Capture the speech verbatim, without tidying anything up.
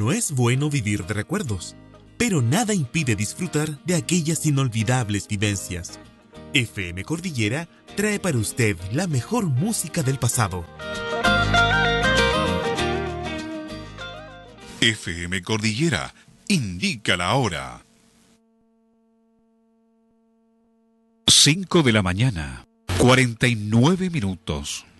No es bueno vivir de recuerdos, pero nada impide disfrutar de aquellas inolvidables vivencias. F M Cordillera trae para usted la mejor música del pasado. F M Cordillera indica la hora. cinco de la mañana, cuarenta y nueve minutos.